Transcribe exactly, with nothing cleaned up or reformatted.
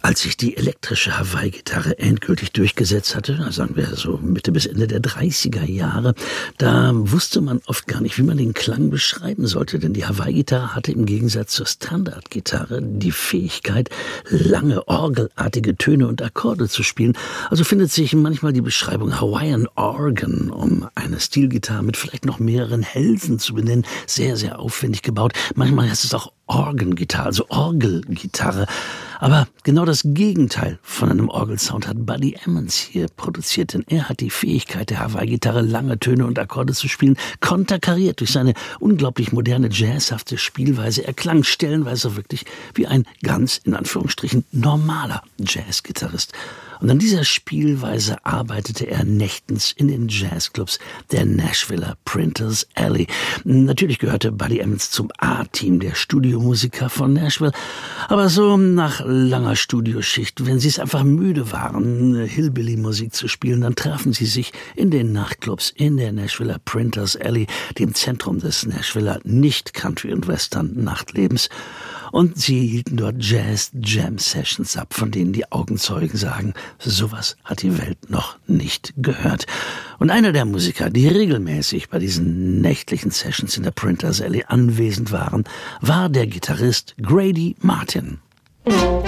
Als sich die elektrische Hawaii-Gitarre endgültig durchgesetzt hatte, sagen wir so Mitte bis Ende der dreißiger Jahre, da wusste man oft gar nicht, wie man den Klang beschreiben sollte, denn die Hawaii-Gitarre hatte im Gegensatz zur Standard-Gitarre die Fähigkeit, lange orgelartige Töne und Akkorde zu spielen. Also findet sich manchmal die Beschreibung Hawaiian Organ, um eine Stilgitarre mit vielleicht noch mehreren Hälsen zu benennen, sehr, sehr aufwendig gebaut. Manchmal heißt es auch Organ-Gitarre, also Orgelgitarre. Aber genau das Gegenteil von einem Orgelsound hat Buddy Emmons hier produziert, denn er hat die Fähigkeit der Hawaii-Gitarre, lange Töne und Akkorde zu spielen, konterkariert durch seine unglaublich moderne, jazzhafte Spielweise. Er klang stellenweise wirklich wie ein ganz, in Anführungsstrichen, normaler Jazzgitarrist. Und an dieser Spielweise arbeitete er nächtens in den Jazzclubs der Nashviller Printers Alley. Natürlich gehörte Buddy Emmons zum A-Team der Studiomusiker von Nashville. Aber so nach langer Studioschicht, wenn sie es einfach müde waren, Hillbilly-Musik zu spielen, dann trafen sie sich in den Nachtclubs in der Nashviller Printers Alley, dem Zentrum des Nashviller Nicht-Country- und Western-Nachtlebens. Und sie hielten dort Jazz-Jam-Sessions ab, von denen die Augenzeugen sagen, sowas hat die Welt noch nicht gehört. Und einer der Musiker, die regelmäßig bei diesen nächtlichen Sessions in der Printers Alley anwesend waren, war der Gitarrist Grady Martin.